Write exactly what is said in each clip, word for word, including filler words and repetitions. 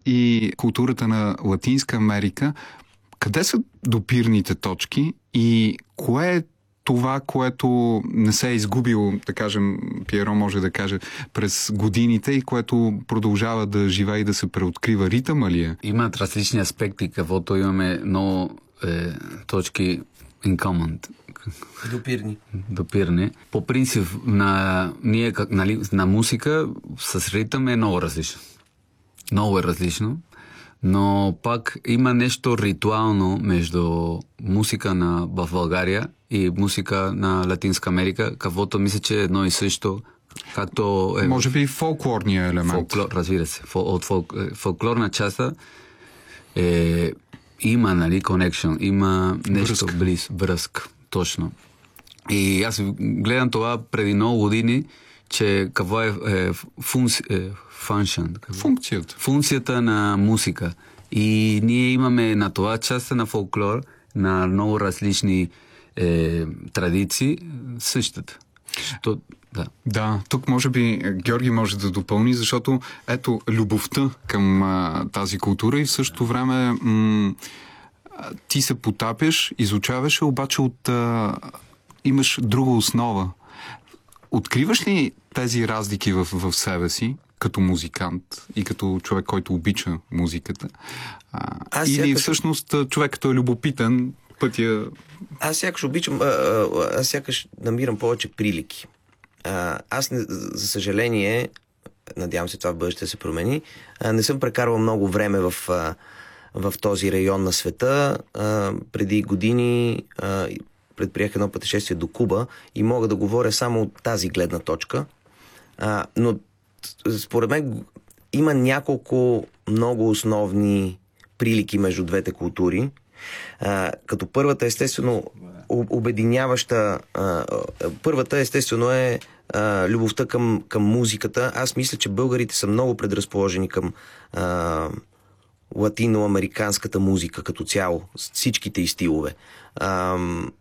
и културата на Латинска Америка, къде са допирните точки и кое е това, което не се е изгубило, да кажем, Пиеро може да каже, през годините и което продължава да живее и да се преоткрива? Ритъма ли е? Имат различни аспекти, каквото имаме много е, точки in common. Допирни. Допирни. По принцип, на, ние, нали, на музика с ритъм е много различно. Много е различно. Но пак има нещо ритуално между музика на, в България и музика на Латинска Америка, каквото мисля, че е едно и също, както е... Може би фолклорния елемент. Фолклор, разбира се. От фол, фолклорна част е, има, нали, connection, има нещо връзка. близо, връзка, точно. И аз гледам това преди много години, че какво е, е, функция, е function, Функцията. Функцията на музика. И ние имаме на това част на фолклор, на много различни е, традиции, същата. Що, да. Да, тук може би Георги може да допълни, защото ето любовта към а, тази култура и в същото време м- ти се потапяш, изучаваш, обаче от, а, имаш друга основа. Откриваш ли тези разлики в, в себе си, като музикант и като човек, който обича музиката? А, Аз или сякаш... всъщност човек, като е любопитен, пътя... Аз сякаш обичам, а, а, аз сякаш намирам повече прилики. А, аз, не, за съжаление, надявам се това в бъдеще да се промени, а, не съм прекарвал много време в, а, в този район на света. А, преди години а, предприех едно пътешествие до Куба и мога да говоря само от тази гледна точка. А, но според мен има няколко много основни прилики между двете култури. А, като първата, естествено, обединяваща а, първата, естествено, е а, любовта към, към музиката. Аз мисля, че българите са много предразположени към а, латиноамериканската музика като цяло, с всичките и стилове. А,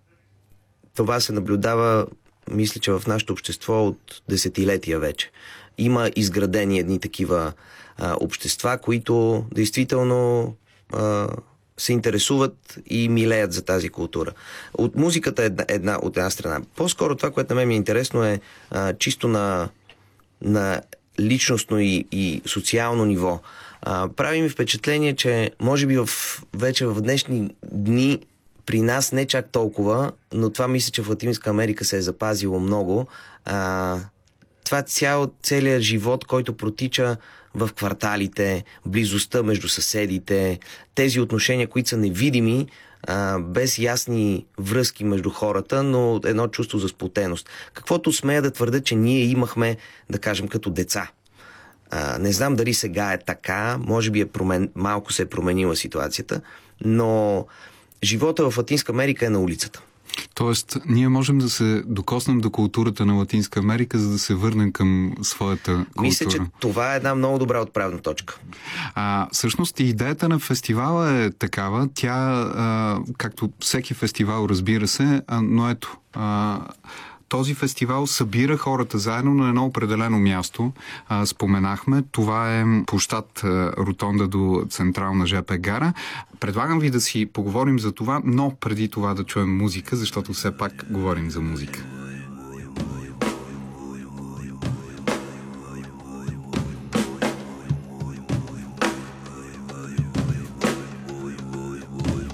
това се наблюдава, мисля, че в нашето общество от десетилетия вече. Има изградени едни такива а, общества, които действително а, се интересуват и милеят за тази култура. От музиката е една, една, от една страна. По-скоро това, което на мен ми е интересно, е а, чисто на, на личностно и, и социално ниво. А, прави ми впечатление, че може би в, вече в днешни дни при нас не чак толкова, но това мисля, че в Латинска Америка се е запазило много. А, това цял, целият живот, който протича в кварталите, близостта между съседите, тези отношения, които са невидими, а, без ясни връзки между хората, но едно чувство за сплотеност. Каквото смея да твърда, че ние имахме, да кажем, като деца. А, не знам дали сега е така, може би е промен... малко се е променила ситуацията, но живота в Латинска Америка е на улицата. Тоест, ние можем да се докоснем до културата на Латинска Америка, за да се върнем към своята култура. Мисля, че това е една много добра отправна точка. А, всъщност, идеята на фестивала е такава. Тя, а, както всеки фестивал, разбира се, а, но ето... А, този фестивал събира хората заедно на едно определено място. А, споменахме, това е площад Ротонда до централна ЖП гара. Предлагам ви да си поговорим за това, но преди това да чуем музика, защото все пак говорим за музика.